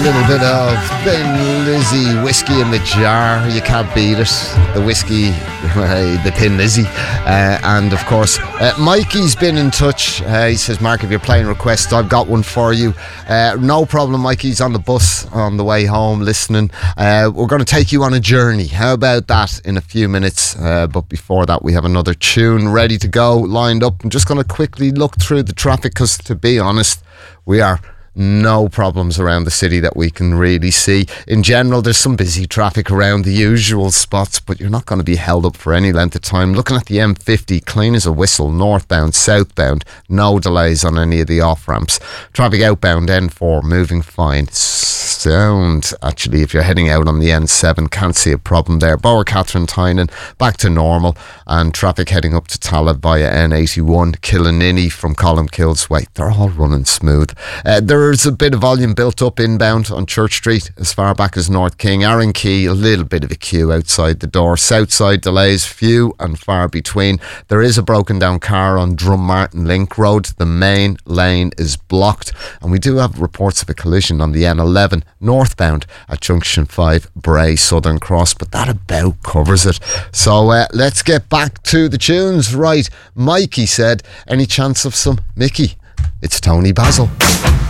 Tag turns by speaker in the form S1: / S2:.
S1: little bit of Thin Lizzy, whiskey in the jar. You can't beat it. The whiskey, the Thin Lizzy. And of course, Mikey's been in touch. He says, Mark, if you're playing requests, I've got one for you. No problem, Mikey's on the bus on the way home listening. We're going to take you on a journey. How about that in a few minutes? But before that, we have another tune ready to go, lined up. I'm just going to quickly look through the traffic because, to be honest, we are no problems around the city that we can really see. In general, there's some busy traffic around the usual spots, but you're not going to be held up for any length of time. Looking at the M50, clean as a whistle, northbound, southbound, no delays on any of the off-ramps. Traffic outbound, N4, moving fine. Sound, actually, if you're heading out on the N7, can't see a problem there. Bauer Catherine Tynan, back to normal, and traffic heading up to Tallaght via N81, Killininy from Columkills. They're all running smooth. There's a bit of volume built up inbound on Church Street as far back as North King. Arran Quay, a little bit of a queue outside the door. Southside delays, few and far between. There is a broken down car on Drummartin Link Road. The main lane is blocked, and we do have reports of a collision on the N11 northbound at Junction 5 Bray Southern Cross, but that about covers it. So let's get back to the tunes. Right, Mikey said, any chance of some Mickey? It's Tony Basil.